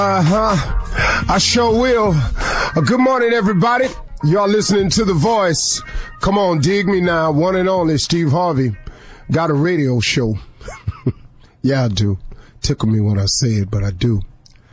I sure will. Good morning, everybody. Y'all listening to The Voice. Come on, dig me now. One and only Steve Harvey. Got a radio show. Yeah, I do. Tickle me when I say it, but I do.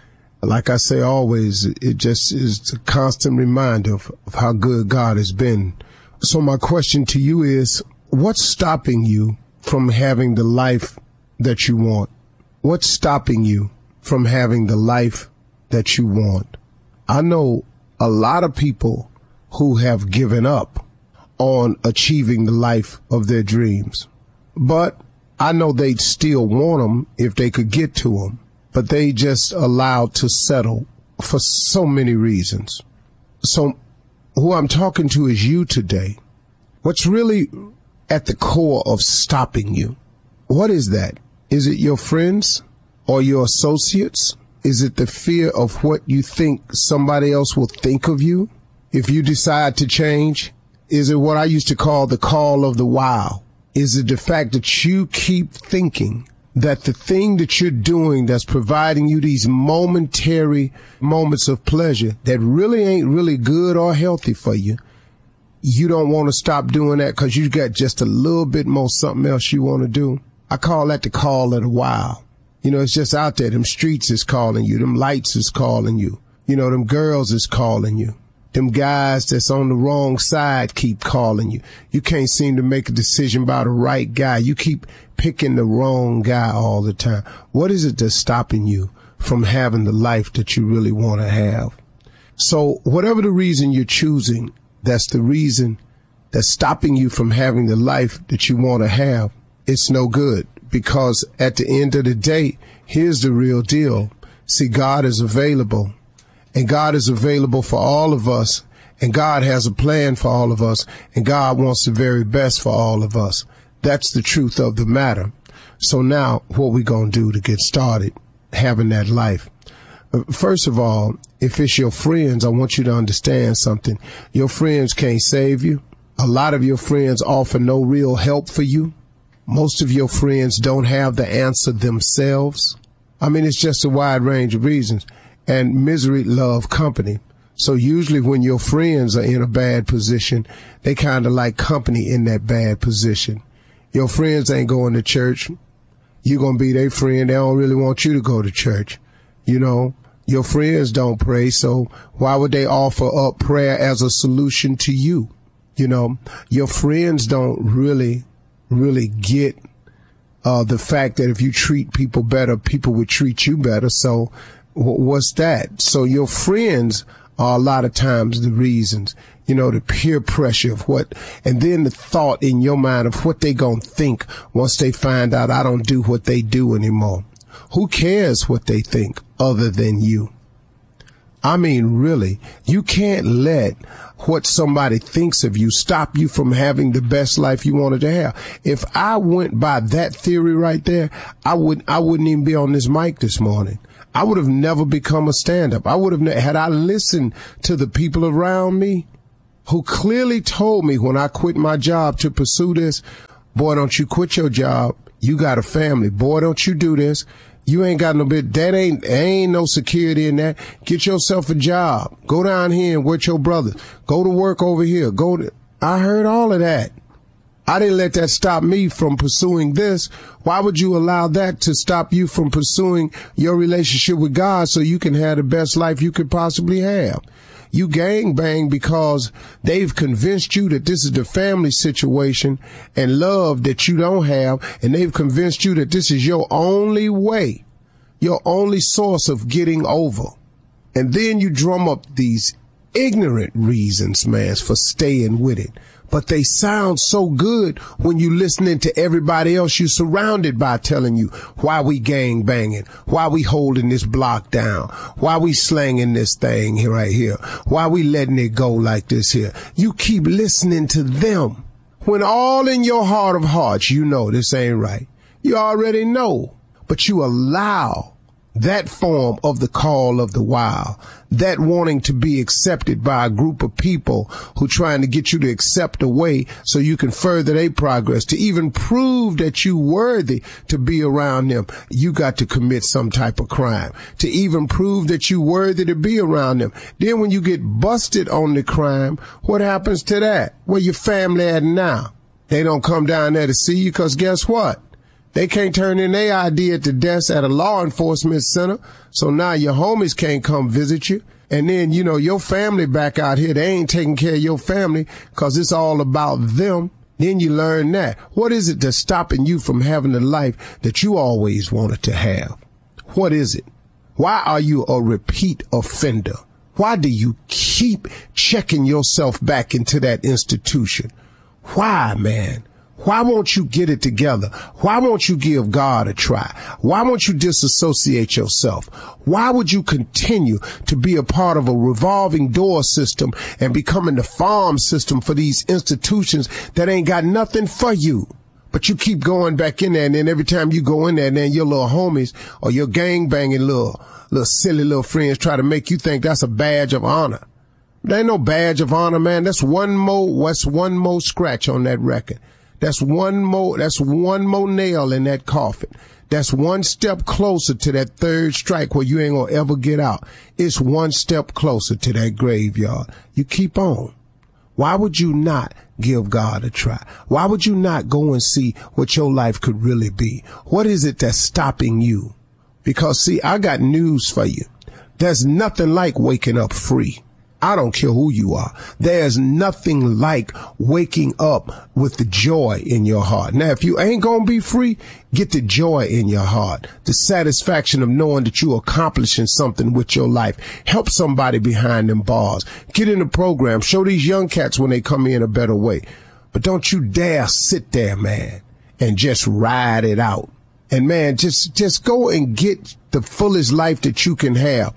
Like I say always, it just is a constant reminder of how good God has been. So my question to you is, what's stopping you from having the life that you want? What's stopping you from having the life that you want? I know a lot of people who have given up on achieving the life of their dreams, but I know they'd still want them if they could get to them, but they just allowed to settle for so many reasons. So who I'm talking to is you today. What's really at the core of stopping you? What is that? Is it your friends or your associates? Is it the fear of what you think somebody else will think of you if you decide to change? Is it what I used to call the call of the wow? Is it the fact that you keep thinking that the thing that you're doing that's providing you these momentary moments of pleasure that really ain't really good or healthy for you, you don't want to stop doing that because you got just a little bit more something else you want to do? I call that the call of the wow. You know, it's just out there. Them streets is calling you. Them lights is calling you. You know, them girls is calling you. Them guys that's on the wrong side keep calling you. You can't seem to make a decision about the right guy. You keep picking the wrong guy all the time. What is it that's stopping you from having the life that you really want to have? So whatever the reason you're choosing, that's the reason that's stopping you from having the life that you want to have. It's no good, because at the end of the day, here's the real deal. See, God is available, and God is available for all of us, and God has a plan for all of us, and God wants the very best for all of us. That's the truth of the matter. So now what we gonna do to get started having that life? First of all, if it's your friends, I want you to understand something. Your friends can't save you. A lot of your friends offer no real help for you. Most of your friends don't have the answer themselves. I mean, it's just a wide range of reasons. And misery loves company. So usually when your friends are in a bad position, they kind of like company in that bad position. Your friends ain't going to church. You're going to be their friend. They don't really want you to go to church. You know, your friends don't pray. So why would they offer up prayer as a solution to you? You know, your friends don't really get the fact that if you treat people better, people would treat you better. So what's that? So your friends are a lot of times the reasons, you know, the peer pressure of what, and then the thought in your mind of what they gonna think once they find out I don't do what they do anymore. Who cares what they think other than you? I mean, really, you can't let what somebody thinks of you stop you from having the best life you wanted to have. If I went by that theory right there, I wouldn't even be on this mic this morning. I would have never become a stand-up. I would have, had I listened to the people around me who clearly told me when I quit my job to pursue this, boy, don't you quit your job. You got a family. Boy, don't you do this. You ain't got no bit. That ain't no security in that. Get yourself a job. Go down here and work your brothers. Go to work over here. I heard all of that. I didn't let that stop me from pursuing this. Why would you allow that to stop you from pursuing your relationship with God so you can have the best life you could possibly have? You gangbang because they've convinced you that this is the family situation and love that you don't have, and they've convinced you that this is your only way, your only source of getting over. And then you drum up these ignorant reasons, man, for staying with it. But they sound so good when you listening to everybody else you're surrounded by telling you why we gang banging, why we holding this block down, why we slanging this thing here right here, why we letting it go like this here. You keep listening to them when all in your heart of hearts you know this ain't right. You already know, but you allow that form of the call of the wild, that wanting to be accepted by a group of people who trying to get you to accept a way so you can further their progress, to even prove that you worthy to be around them, you got to commit some type of crime. To even prove that you worthy to be around them. Then when you get busted on the crime, what happens to that? Where your family at now? They don't come down there to see you because guess what? They can't turn in their ID at the desk at a law enforcement center. So now your homies can't come visit you. And then, you know, your family back out here, they ain't taking care of your family because it's all about them. Then you learn that. What is it that's stopping you from having the life that you always wanted to have? What is it? Why are you a repeat offender? Why do you keep checking yourself back into that institution? Why, man? Why won't you get it together? Why won't you give God a try? Why won't you disassociate yourself? Why would you continue to be a part of a revolving door system and becoming the farm system for these institutions that ain't got nothing for you? But you keep going back in there, and then every time you go in there, and then your little homies or your gang-banging little silly little friends try to make you think that's a badge of honor. There ain't no badge of honor, man. That's one more scratch on that record. That's one more nail in that coffin. That's one step closer to that third strike where you ain't gonna ever get out. It's one step closer to that graveyard. You keep on. Why would you not give God a try? Why would you not go and see what your life could really be? What is it that's stopping you? Because see, I got news for you. There's nothing like waking up free. I don't care who you are. There's nothing like waking up with the joy in your heart. Now, if you ain't going to be free, get the joy in your heart, the satisfaction of knowing that you're accomplishing something with your life. Help somebody behind them bars. Get in the program. Show these young cats when they come in a better way. But don't you dare sit there, man, and just ride it out. And man, just go and get the fullest life that you can have.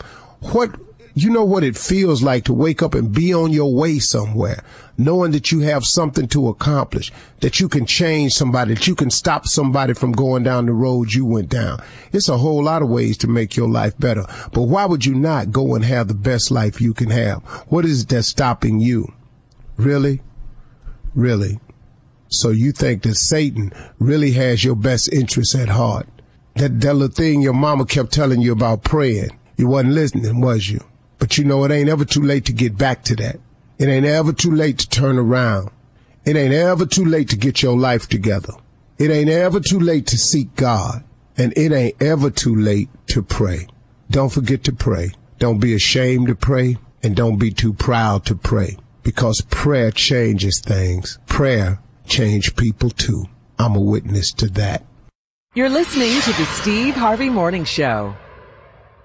You know what it feels like to wake up and be on your way somewhere, knowing that you have something to accomplish, that you can change somebody, that you can stop somebody from going down the road you went down. It's a whole lot of ways to make your life better. But why would you not go and have the best life you can have? What is it that's stopping you? Really? Really? So you think that Satan really has your best interests at heart? That little thing your mama kept telling you about praying, you wasn't listening, was you? But you know, it ain't ever too late to get back to that. It ain't ever too late to turn around. It ain't ever too late to get your life together. It ain't ever too late to seek God. And it ain't ever too late to pray. Don't forget to pray. Don't be ashamed to pray. And don't be too proud to pray. Because prayer changes things. Prayer changes people too. I'm a witness to that. You're listening to the Steve Harvey Morning Show.